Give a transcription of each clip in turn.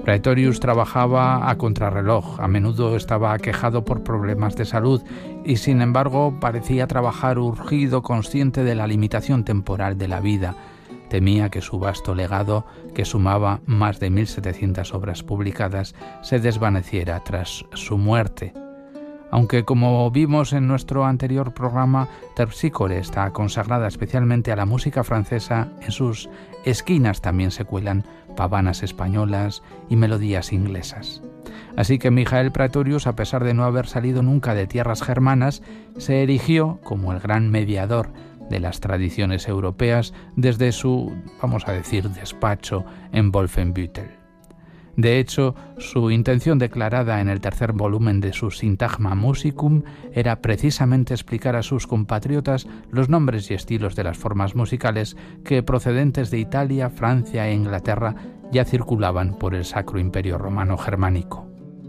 Praetorius trabajaba a contrarreloj, a menudo estaba aquejado por problemas de salud y sin embargo parecía trabajar urgido, consciente de la limitación temporal de la vida. Temía que su vasto legado, que sumaba más de 1.700 obras publicadas, se desvaneciera tras su muerte. Aunque, como vimos en nuestro anterior programa, Terpsícore está consagrada especialmente a la música francesa, en sus esquinas también se cuelan pavanas españolas y melodías inglesas. Así que Michael Praetorius, a pesar de no haber salido nunca de tierras germanas, se erigió como el gran mediador de las tradiciones europeas desde su, vamos a decir, despacho en Wolfenbüttel. De hecho, su intención declarada en el tercer volumen de su Syntagma Musicum era precisamente explicar a sus compatriotas los nombres y estilos de las formas musicales que, procedentes de Italia, Francia e Inglaterra, ya circulaban por el Sacro Imperio Romano Germánico.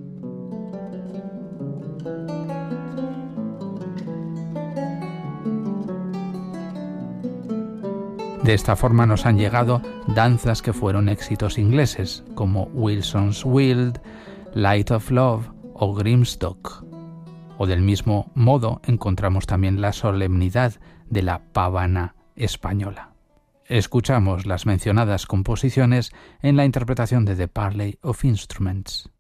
De esta forma nos han llegado danzas que fueron éxitos ingleses, como Wilson's Wild, Light of Love o Grimstock. O del mismo modo encontramos también la solemnidad de la pavana española. Escuchamos las mencionadas composiciones en la interpretación de The Parley of Instruments.